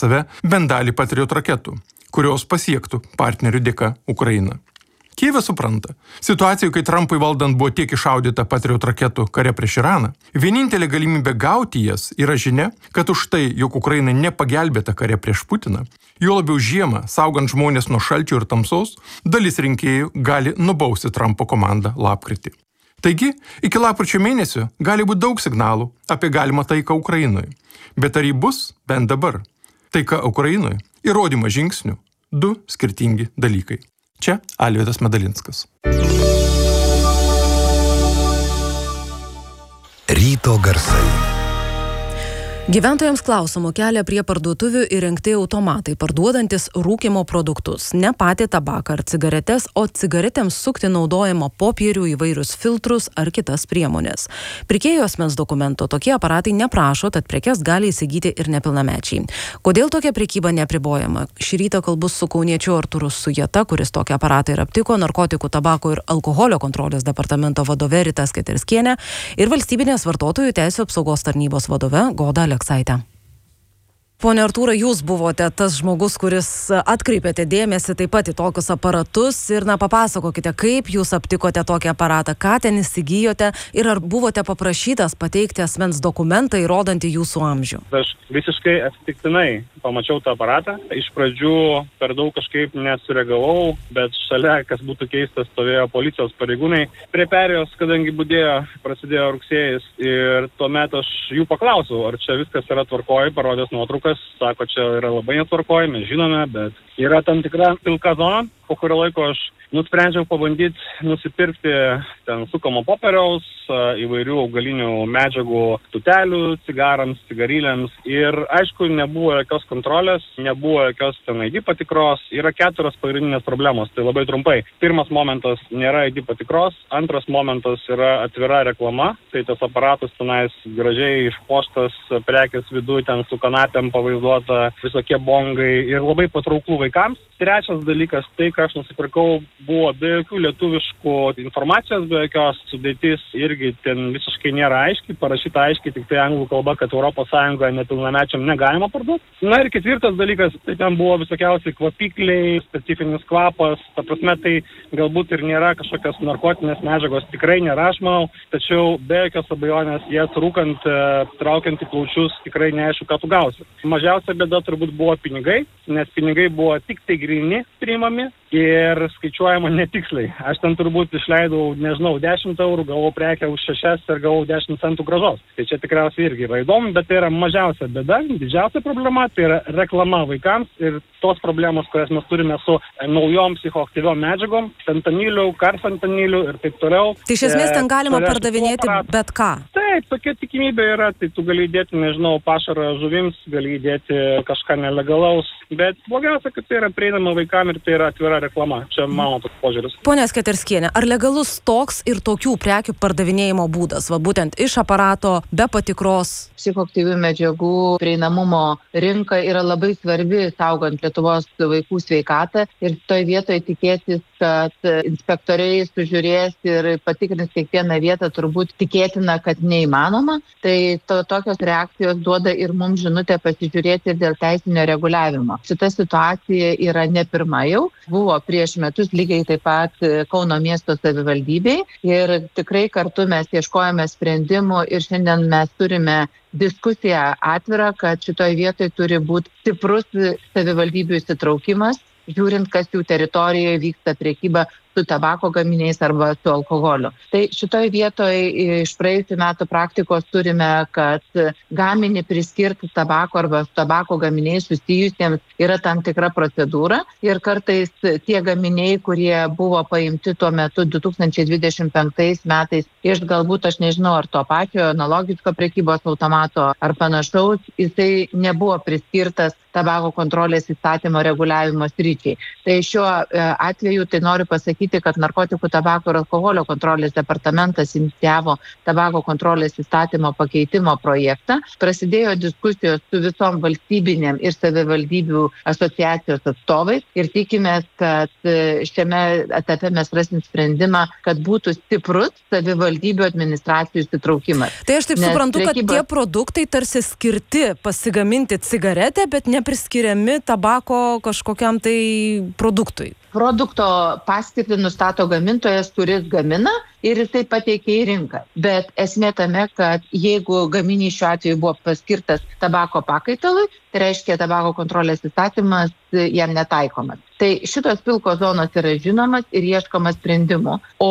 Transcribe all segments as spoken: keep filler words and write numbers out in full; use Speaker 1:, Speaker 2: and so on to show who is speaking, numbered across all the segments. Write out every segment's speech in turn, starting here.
Speaker 1: pas save bent dalį Patriot raketų, kurios pasiektų partnerių dėka Ukrainą. Kijevas supranta, situacijoje, kai Trumpui valdant buvo tiek iššaudyta Patriot raketų kare prieš Iraną, vienintelė galimybė gauti jas yra žinia, kad už tai, jog Ukraina nepagelbėta kare prieš Putiną, juo labiau žiemą, saugant žmonės nuo šalčio ir tamsos, dalis rinkėjų gali nubausti Trumpo komandą lapkritį. Taigi, iki lapkričio mėnesio gali būti daug signalų apie galimą taiką Ukrainoje. Bet ar jį bus bent dabar? Taika Ukrainoje – įrodymas žingsnių, du skirtingi dalykai. Čia Alvydas Medalinskas.
Speaker 2: Ryto garsai.
Speaker 3: Gyventojams klausimų kelia prie parduotuvių įrengti automatai, parduodantis rūkymo produktus, ne patį tabaką ar cigaretes, o cigaretėms sukti naudojama popierių, įvairius filtrus ar kitas priemonės. Pirkėjo asmens dokumento tokie aparatai neprašo, tad prekes gali įsigyti ir nepilnamečiai. Kodėl tokia prekyba neapribojama? Šį rytą kalbu su kauniečiu Artūru Sujeta, kuris tokią aparatą ir aptiko, narkotikų, tabako ir alkoholio kontrolės departamento vadove Rita Sketerskienė ir valstybinės vartotojų teisių apsaugos tarnybos vadove Goda Aleksaitė. Pone Artūrai, jūs buvote tas žmogus, kuris atkreipėte dėmesį taip pat į tokius aparatus ir na, papasakokite, kaip jūs aptikote tokį aparatą, ką ten įsigijote ir ar buvote paprašytas pateikti asmens dokumentą įrodantį jūsų amžių.
Speaker 4: Aš visiškai atsitiktinai pamačiau tą aparatą. Iš pradžių per daug kažkaip nesureagavau, bet šalia, kas būtų keistas, stovėjo policijos pareigūnai. Prie perėjos, kadangi budėjo, prasidėjo rugsėjis ir tuomet aš jų paklausiau, ar čia viskas yra tvarkoj, parodęs nuotraukas. Sako, čia yra labai netvarkoj, mes žinome, bet yra tam tikra pilka zona, po kurio laiko aš nusprendžiau pabandyti nusipirkti ten sukamo popieriaus, įvairių augalinių medžiagų, tutelių, cigarams, cigarilėms ir aišku, nebuvo jokios kontrolės, nebuvo jokios ten I D patikros, yra keturios pagrindinės problemos, tai labai trumpai. Pirmas momentas nėra I D patikros, antras momentas yra atvira reklama, tai tas aparatas tenais gražiai išpuoštas, prekės viduje ten su kanapėm pavaizduota, visokie bongai ir labai patrauklų vaikams. Trečias dalykas, tai ką aš nusipirkau, buvo be jokių lietuviškų informacijos, be jokios sudėtis irgi ten visiškai nėra aiškiai, parašyta aiškiai tik tai anglų kalba, kad Europos Sąjungoje nepilnamečiam negalima parduoti. Na ir ketvirtas dalykas, tai ten buvo visokiausiai kvapikliai, specifinis kvapas, ta prasme tai galbūt ir nėra kažkokios narkotinės medžiagos, tikrai nėra, aš manau, tačiau be jokios abejonės jas rūkant, traukiant į plaučius, tikrai neaišku, ką tu gausi. Mažiausia bėda turbūt buvo pinigai, nes pinigai buvo tik tai gryni priimami ir skaičiuojama netiksliai. Aš ten turbūt išleidau, nežinau, dešimt eurų, gavau prekę už šešias ir gavau dešimt centų grąžos. Tai čia tikriausiai irgi yra įdomu, bet tai yra mažiausia bėda, didžiausia problema, tai yra reklama vaikams ir tos problemos, kurias mes turime su naujom psichoaktyviom medžiagom, fentaniliu, karfentaniliu ir taip toliau.
Speaker 3: Tai iš esmės ten galima e, pardavinėti bet ką?
Speaker 4: Taip, tokia tikimybė yra, tai tu gali įdėti, nežinau, pašarą žuvims, gali įdėti kažką nelegalaus, bet blogiausia, kad tai yra prieinama vaikam ir tai yra atvira reklama. Čia mano toks požiūris.
Speaker 3: Pone Sketerskienė, ar legalus toks ir tokių prekių pardavinėjimo būdas, va būtent iš aparato be patikros?
Speaker 5: Psichoaktyvių medžiagų prieinamumo rinka yra labai svarbi saugant Lietuvos vaikų sveikatą ir toj vietoje tikėtis, kad inspektoriai sužiūrės ir patikrins kiekvieną vietą, turbūt tikėtina, kad neįmanoma. Tai to, tokios reakcijos duoda ir mums žinutę pasižiūrėti ir dėl teisinio reguliavimo. Šita situacija yra ne pirma jau. Buvo prieš metus lygiai taip pat Kauno miesto savivaldybei ir tikrai kartu mes ieškojame sprendimų ir šiandien mes turime diskusiją atvirą, kad šitoj vietoj turi būti stiprus savivaldybių įsitraukimas, žiūrint, kas jų teritorijoje vyksta prekyba su tabako gaminiais arba su alkoholiu. Tai šitoj vietoj iš praėjusių metų praktikos turime, kad gaminį priskirti tabako arba su tabako gaminiais susijusiems yra tam tikra procedūra ir kartais tie gaminiai, kurie buvo paimti tuo metu du tūkstančiai dvidešimt penktais metais iš galbūt, aš nežinau, ar to pačio analogiško prekybos automato ar panašaus, jisai nebuvo priskirtas tabako kontrolės įstatymo reguliavimo sričiai. Tai šiuo atveju tai noriu pasakyti, pasakyti, kad narkotikų, tabako ir alkoholio kontrolės departamentas inicijavo tabako kontrolės įstatymo pakeitimo projektą. Prasidėjo diskusijos su visom valstybinėm ir savivaldybių asociacijos atstovais ir tikimės, kad šiame etape mes rasim sprendimą, kad būtų stiprus savivaldybių administracijų įsitraukimas.
Speaker 3: Tai aš taip
Speaker 5: Nes
Speaker 3: suprantu, kad
Speaker 5: prekyba...
Speaker 3: tie produktai tarsi skirti pasigaminti cigaretę, bet nepriskiriami tabako kažkokiam tai produktui.
Speaker 5: Produkto paskirtį nustato gamintojas, kuris gamina ir jisai pateikia į rinką. Bet esmė tame, kad jeigu gaminys šiuo atveju buvo paskirtas tabako pakaitalui, tai reiškia tabako kontrolės įstatymas jam netaikomas. Tai šitos pilkos zonos yra žinomas ir ieškomas sprendimų. O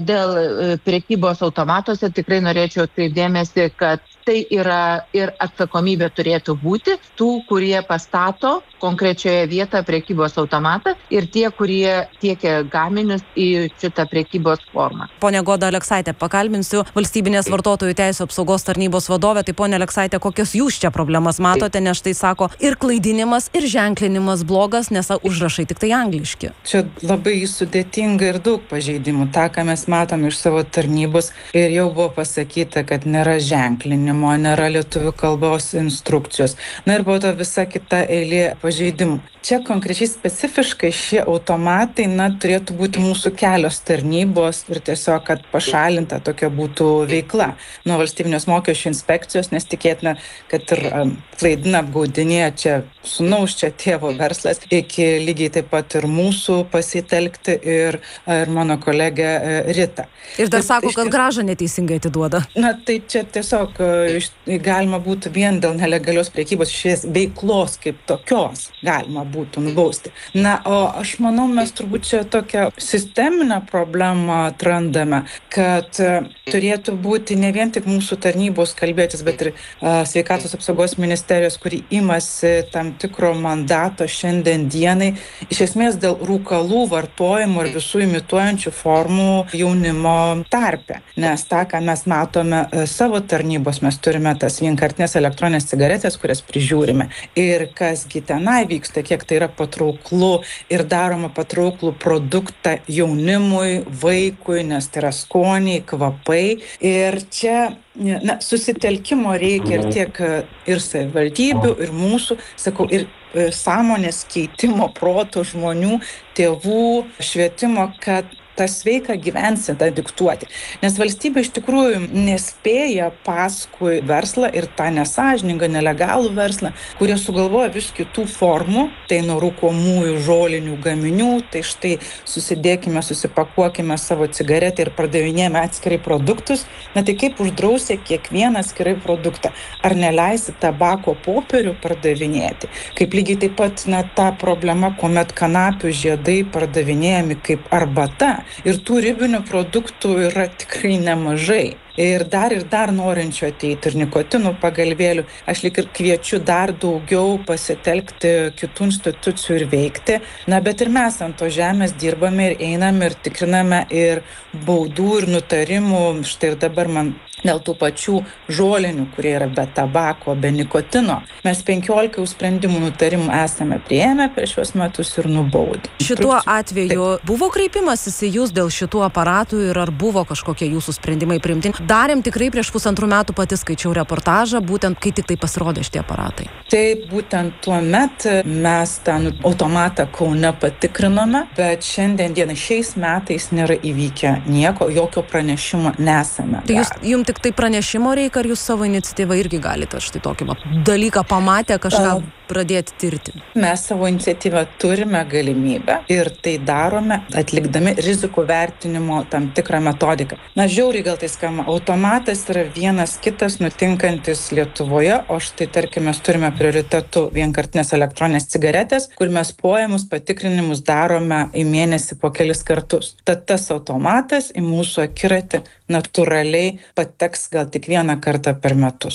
Speaker 5: dėl prekybos automatuose tikrai norėčiau atkreipdėmėsi, kad tai yra ir atsakomybė turėtų būti tų, kurie pastato konkrečioje vietoje prekybos automatą ir tie, kurie tiekia gaminius į šitą prekybos formą.
Speaker 3: Pone Goda Aleksaitė, pakalbinsiu valstybinės vartotojų teisių apsaugos tarnybos vadovę. Tai pone Aleksaitė, kokios jūs čia problemas matote, nes štai sako ir klaidinimas, ir ženklinimas blogas, nes užrašai tik tai angliški.
Speaker 2: Čia labai sudėtinga ir daug pažeidimų. Ta, ką mes matom iš savo tarnybos, ir jau buvo pasakyta, kad nėra ženklinimo, nėra lietuvių kalbos instrukcijos. Na ir buvo to visa kita eilė pažeidimų. Čia konkrečiai specifiškai šie automatai, na, turėtų būti mūsų kelios tarnybos ir tiesiog, kad pašalinta tokia būtų veikla nuo valstybinės mokesčių inspekcijos, nes tikėtina, kad ir um, klaidina, apgaudinėja čia sūnaus, čia tėvo verslas, iki lygiai taip pat ir mūsų pasitelkti ir, ir mano kolegė Rita.
Speaker 3: Ir dar
Speaker 2: ir,
Speaker 3: sako,
Speaker 2: iš,
Speaker 3: kad grąžą neteisingai atiduoda.
Speaker 2: Na, tai čia tiesiog iš, galima būtų vien dėl nelegalios prekybos šies veiklos kaip tokios galima būtų nubausti. Na, o aš manau, mes turbūt čia tokią sisteminę problemą atrandame, kad turėtų būti ne vien tik mūsų tarnybos kalbėtis, bet ir a, sveikatos apsaugos ministerijos, kuri imasi tam tikro mandato šiandien dienai, iš esmės dėl rūkalų vartojimo ir visų imituojančių formų jaunimo tarpe. Nes tą, ką mes matome a, savo tarnybos, mes turime tas vienkartinės elektroninės cigaretės, kurias prižiūrime. Ir kasgi tenai vyksta, kiek tai yra patrauklu ir daroma patrauklų produktą jaunimui, vaikui, nes tai yra skoniai, kvapai. Ir čia na, susitelkimo reikia ir tiek ir savivaldybių, ir mūsų, sakau, ir sąmonės keitimo proto žmonių, tėvų, švietimo, kad tą sveiką gyvenseną diktuoti. Nes valstybė iš tikrųjų nespėja paskui verslą ir tą nesąžiningą, nelegalų verslą, kurie sugalvoja vis kitų formų, tai nuo rūkomųjų žolinių gaminių, tai štai susidėkime, susipakuokime savo cigaretę ir pardavinėjame atskirai produktus. Na tai kaip uždrausia kiekvieną atskirai produktą? Ar neleisi tabako popierių pardavinėti? Kaip lygiai taip pat na, ta problema, kuomet kanapių žiedai pardavinėjami kaip arbata. Ir tų ribinių produktų yra tikrai nemažai. Ir dar ir dar norinčių ateiti ir nikotinų pagalvėlių. Aš lyg ir kviečiu dar daugiau pasitelkti kitų institucijų ir veikti. Na, bet ir mes ant to žemės dirbame ir einame ir tikriname ir baudų ir nutarimų. Štai ir dabar man dėl tų pačių žolinių, kurie yra be tabako, be nikotino. Mes penkiolika sprendimų nutarimų esame priėmę per šios metus ir nubaudę.
Speaker 3: Šituo atveju Taip. Buvo kreipimasis į jūs dėl šitų aparatų ir ar buvo kažkokie jūsų sprendimai priimti? Darėm tikrai prieš pusantrų metų, pati skaičiau reportažą, būtent kai tik tai pasirodė šitie aparatai.
Speaker 2: Taip, būtent tuo met mes tą automatą Kaune patikrinome, bet šiandien dienai šiais metais nėra įvykę nieko, jokio pranešimo nesame.
Speaker 3: Tai jūs, jums tik tai pranešimo reikia, ar jūs savo iniciatyvą irgi galite štai tokį dalyką pamatę kažką uh. pradėti tirti?
Speaker 2: Mes savo iniciatyvą turime galimybę ir tai darome atlikdami rizikų vertinimo tam tikrą metodiką. Na, žiauriai gal tai skamba. Automatas yra vienas kitas nutinkantis Lietuvoje, o štai tarkim mes turime prioritetų vienkartinės elektroninės cigaretės, kur mes poėmus patikrinimus darome į mėnesį po kelis kartus. Tad tas automatas į mūsų akiratį natūraliai pateks gal tik vieną kartą per metus.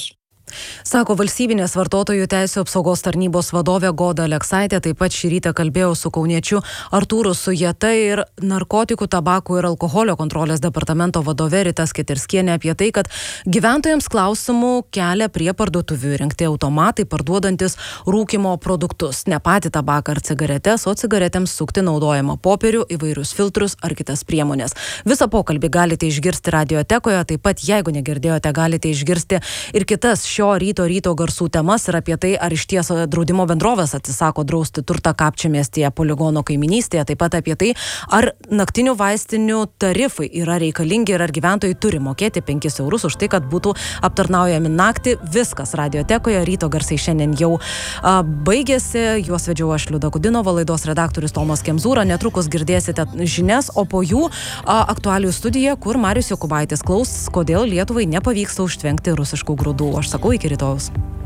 Speaker 3: Sako valstybinės vartotojų teisų apsaugos tarnybos vadovė Goda Aleksaitė, taip pat šį rytą kalbėjau su kauniečiu Artūru Sujeta ir narkotikų, tabako ir alkoholio kontrolės departamento vadove Rita Sketerskienė apie tai, kad gyventojams klausimų kelia prie parduotuvių įrengti automatai parduodantis rūkymo produktus, ne patį tabaką ar cigaretes, o cigaretėms sukti naudojamą popierių, įvairius filtrus ar kitas priemonės. Visą pokalbį galite išgirsti radiotekoje, taip pat jeigu negirdėjote, galite išgirsti ir kitas šio ryto ryto garsų temas ir apie tai, ar iš ties draudimo bendrovės atsisako drausti turtą Kapčiamiestyje poligono kaiminystėje, taip pat apie tai, ar naktinių vaistinių tarifai yra reikalingi ir ar gyventojai turi mokėti penkis eurus už tai, kad būtų aptarnaujami naktį. Viskas radiotekoje, ryto garsai šiandien jau a, baigėsi, juos vedžiau aš Liuda Kudinova, laidos redaktorius Tomas Kemzūra, netrukus girdėsite žinias, o po jų a, aktualijų studija, kur Marius Jokubaitis klaus, kodėl Lietuvai nepavyksta užtvenkti rusiškų grūdų. Aš sakau, iki rytojaus.